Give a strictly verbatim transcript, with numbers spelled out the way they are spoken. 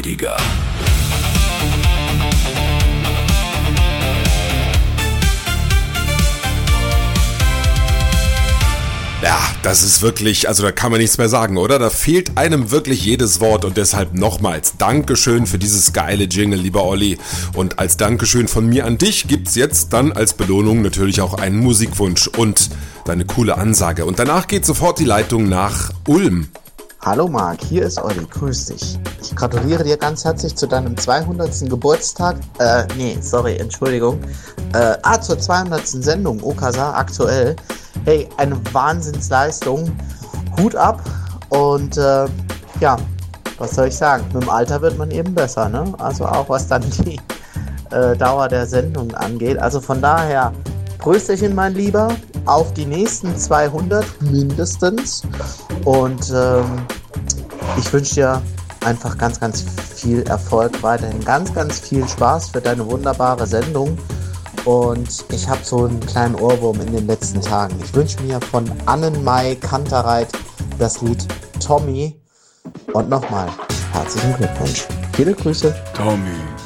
Digga. Ja, das ist wirklich, also da kann man nichts mehr sagen, oder? Da fehlt einem wirklich jedes Wort und deshalb nochmals Dankeschön für dieses geile Jingle, lieber Olli. Und als Dankeschön von mir an dich gibt's jetzt dann als Belohnung natürlich auch einen Musikwunsch und deine coole Ansage. Und danach geht sofort die Leitung nach Ulm. Hallo Marc, hier ist Olli, grüß dich. Ich gratuliere dir ganz herzlich zu deinem zweihundertsten Geburtstag. Äh, nee, sorry, Entschuldigung. Äh, ah, zur zweihundertsten Sendung, Okasa aktuell. Hey, eine Wahnsinnsleistung. Hut ab. Und äh, ja, was soll ich sagen? Mit dem Alter wird man eben besser, ne? Also auch was dann die äh, Dauer der Sendung angeht. Also von daher, Prösterchen, mein Lieber, auf die nächsten zweihundert mindestens. Und ähm, ich wünsche dir einfach ganz, ganz viel Erfolg, weiterhin ganz, ganz viel Spaß für deine wunderbare Sendung. Und ich habe so einen kleinen Ohrwurm in den letzten Tagen. Ich wünsche mir von Annenmai Kantereit das Lied Tommy. Und nochmal herzlichen Glückwunsch. Viele Grüße. Tommy.